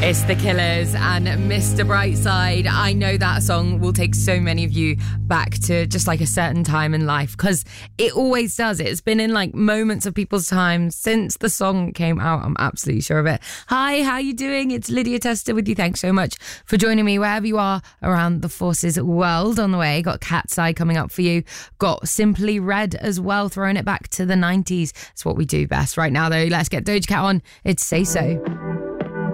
It's The Killers and Mr. Brightside. I know that song will take so many of you back to just like a certain time in life, because it always does. It's been in like moments of people's time since the song came out. I'm absolutely sure of it. Hi, how you doing? It's Lydia Tester with you. Thanks so much for joining me wherever you are around the Forces world. On the way, got Cat's Eye coming up for you. Got Simply Red as well, throwing it back to the 90s. It's what we do best. Right now though, let's get Doja Cat on. It's Say So.